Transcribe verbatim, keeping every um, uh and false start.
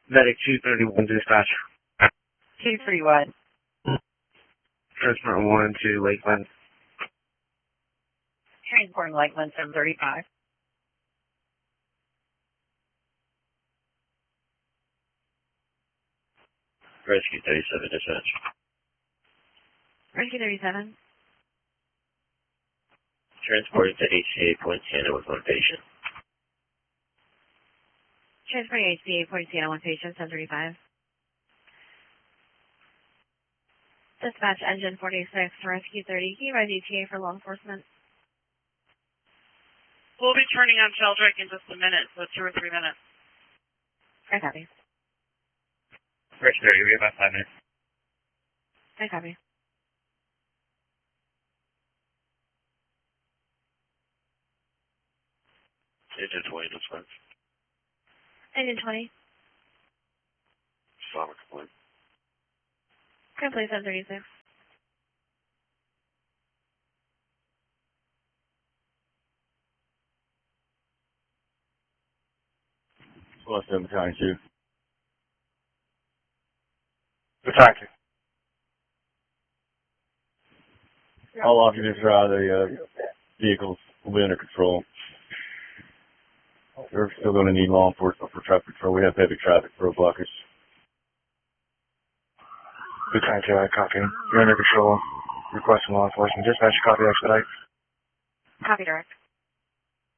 Medic two thirty-one dispatch. two thirty-one. Transport one to Lakeland. Transporting Lakeland seven thirty-five. Rescue thirty-seven dispatch. Rescue thirty-seven. Transported to H C A Point Siena with one patient. Transporting H C A Point Siena, one patient, seven thirty-five. Dispatch engine forty-six, rescue thirty. Can you rise E T A for law enforcement? We'll be turning on Sheldrake in just a minute, so two or three minutes. I copy. First thirty, we have about five minutes. I copy. Engine twenty dispatch. Engine twenty. Solid complaint. Complete seven thirty-six. Plus seven Battalion two. Battalion two. All occupants are out of the uh, vehicles will be under control. We're still going to need law enforcement for traffic control. We have heavy traffic roadblockers. Battalion two, I copy. You're under control. Requesting law enforcement. Dispatch, copy, expedite. Copy direct.